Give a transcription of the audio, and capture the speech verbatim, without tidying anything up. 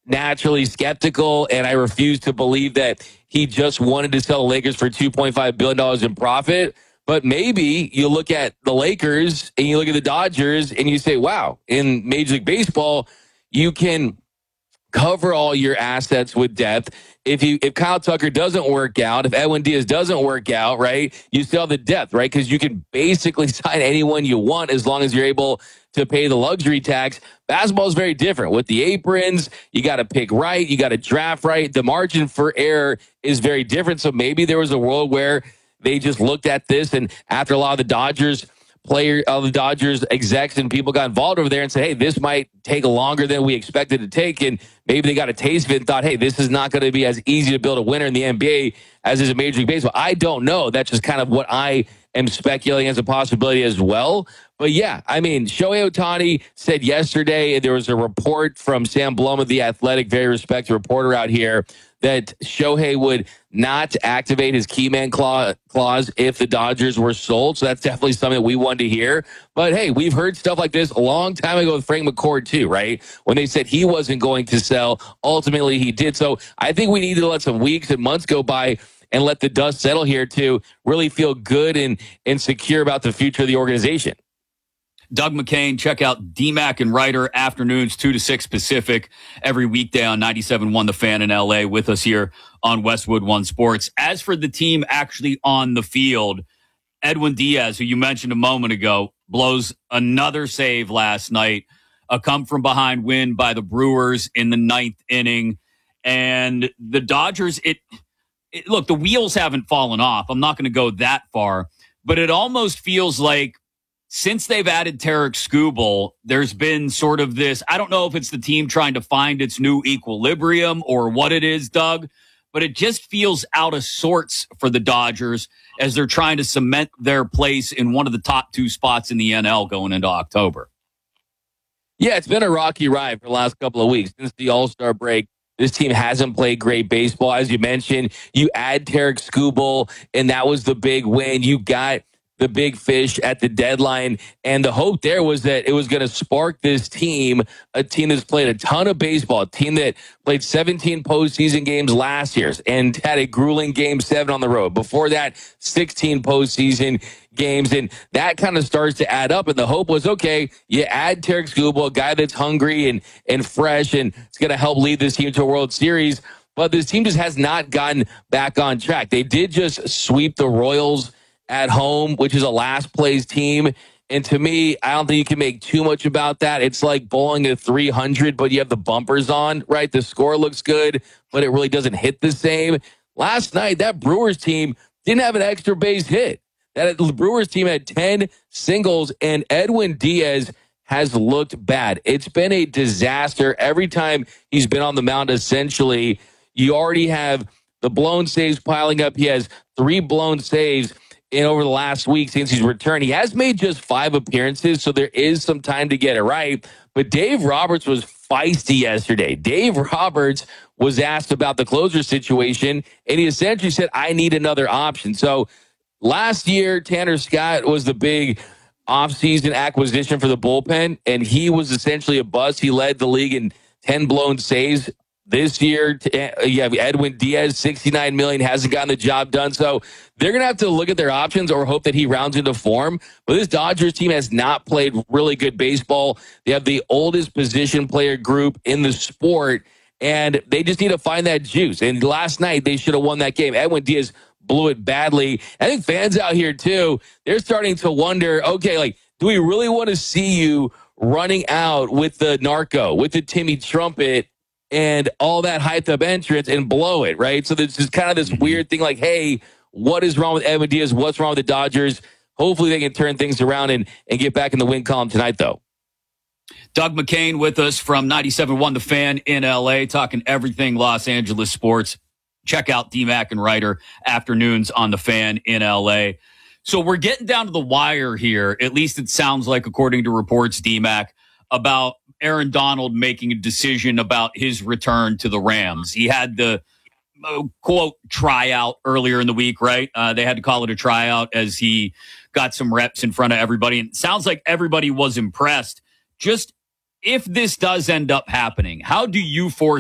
naturally skeptical, and I refuse to believe that he just wanted to sell the Lakers for two point five billion dollars in profit. But maybe you look at the Lakers and you look at the Dodgers and you say, wow, in Major League Baseball, you can cover all your assets with depth. If you if Kyle Tucker doesn't work out, if Edwin Diaz doesn't work out, right, you still have the depth, right? Because you can basically sign anyone you want as long as you're able to pay the luxury tax. Basketball is very different. With the aprons, you got to pick right, you got to draft right. The margin for error is very different. So maybe there was a world where they just looked at this, and after a lot of the Dodgers player of the Dodgers execs and people got involved over there and said, hey, this might take longer than we expected to take. And maybe they got a taste of it and thought, hey, this is not going to be as easy to build a winner in the N B A as is in Major League Baseball. I don't know. That's just kind of what I am speculating as a possibility as well. But yeah, I mean, Shohei Ohtani said yesterday, there was a report from Sam Blum of The Athletic, very respected reporter out here, that Shohei would not activate his key man clause if the Dodgers were sold. So that's definitely something that we wanted to hear. But hey, we've heard stuff like this a long time ago with Frank McCourt too, right? When they said he wasn't going to sell, ultimately he did. So I think we need to let some weeks and months go by and let the dust settle here to really feel good and, and secure about the future of the organization. Doug McCain, check out D Mac and Ryder afternoons, two to six Pacific, every weekday on ninety-seven point one The Fan in L A with us here on Westwood One Sports. As for the team actually on the field, Edwin Diaz, who you mentioned a moment ago, blows another save last night, a come-from-behind win by the Brewers in the ninth inning. And the Dodgers, it, it look, the wheels haven't fallen off. I'm not going to go that far, but it almost feels like since they've added Tarek Skubal, there's been sort of this, I don't know if it's the team trying to find its new equilibrium or what it is, Doug, but it just feels out of sorts for the Dodgers as they're trying to cement their place in one of the top two spots in the N L going into October. Yeah, it's been a rocky ride for the last couple of weeks. Since the All-Star break, this team hasn't played great baseball. As you mentioned, you add Tarek Skubal, and that was the big win. You got the big fish at the deadline. And the hope there was that it was going to spark this team, a team that's played a ton of baseball, a team that played seventeen postseason games last year and had a grueling game seven on the road. Before that, sixteen postseason games. And that kind of starts to add up. And the hope was, okay, you add Tarek Skubal, a guy that's hungry and, and fresh, and it's going to help lead this team to a World Series. But this team just has not gotten back on track. They did just sweep the Royals at home, which is a last place team. And to me, I don't think you can make too much about that. It's like bowling at three hundred, but you have the bumpers on, right? The score looks good, but it really doesn't hit the same. Last night, that Brewers team didn't have an extra base hit. That the Brewers team had ten singles, and Edwin Diaz has looked bad. It's been a disaster. Every time he's been on the mound, essentially, you already have the blown saves piling up. He has three blown saves in over the last week since he's returned. He has made just five appearances, so there is some time to get it right. But Dave Roberts was feisty yesterday. Dave Roberts was asked about the closer situation, and he essentially said, I need another option. So last year, Tanner Scott was the big offseason acquisition for the bullpen, and he was essentially a bust. He led the league in ten blown saves. This year, you have Edwin Diaz, sixty-nine million dollars, hasn't gotten the job done. So they're going to have to look at their options or hope that he rounds into form. But this Dodgers team has not played really good baseball. They have the oldest position player group in the sport, and they just need to find that juice. And last night, they should have won that game. Edwin Diaz blew it badly. I think fans out here, too, they're starting to wonder, okay, like, do we really want to see you running out with the narco, with the Timmy Trumpet, and all that hyped up entrance and blow it, right? So there's just kind of this weird thing like, hey, what is wrong with Edwin Diaz? What's wrong with the Dodgers? Hopefully they can turn things around and, and get back in the win column tonight, though. Doug McCain with us from ninety-seven point one The Fan in L A, talking everything Los Angeles sports. Check out D Mac and Ryder afternoons on The Fan in L A. So we're getting down to the wire here, at least it sounds like, according to reports, D Mac, about Aaron Donald making a decision about his return to the Rams. He had the, uh, quote, tryout earlier in the week, right? Uh, they had to call it a tryout as he got some reps in front of everybody. And it sounds like everybody was impressed. Just if this does end up happening, how do you foresee